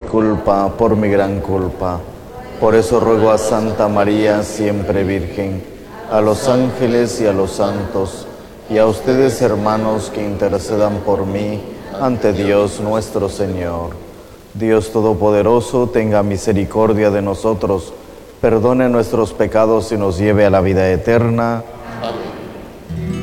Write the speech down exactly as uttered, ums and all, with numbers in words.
culpa, por mi gran culpa. Por eso ruego a Santa María, siempre Virgen, a los ángeles y a los santos, y a ustedes, hermanos, que intercedan por mí ante Dios nuestro Señor. Dios Todopoderoso, tenga misericordia de nosotros, perdone nuestros pecados y nos lleve a la vida eterna.